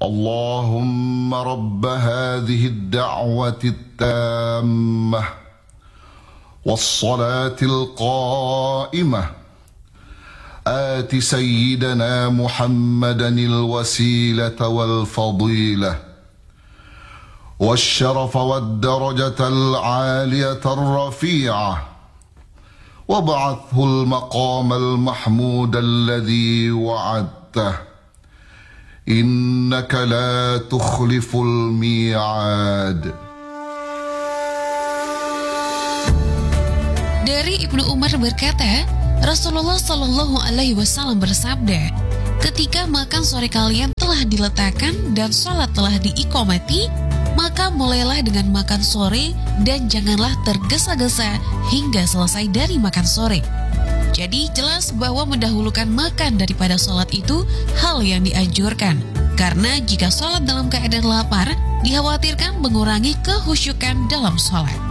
اللهم رب هذه الدعوة التامة والصلاة القائمة آت سيدنا محمدا الوسيلة والفضيلة والشرف والدرجة العالية الرفيعة وابعثه المقام المحمود الذي وعدته إنك لا تخلف الميعاد. Dari Ibnu Umar berkata, Rasulullah Shallallahu Alaihi Wasallam bersabda, ketika makan sore kalian telah diletakkan dan sholat telah diiqomati, maka mulailah dengan makan sore dan janganlah tergesa-gesa hingga selesai dari makan sore. Jadi jelas bahwa mendahulukan makan daripada sholat itu hal yang dianjurkan. Karena jika sholat dalam keadaan lapar, dikhawatirkan mengurangi kehusyukan dalam sholat.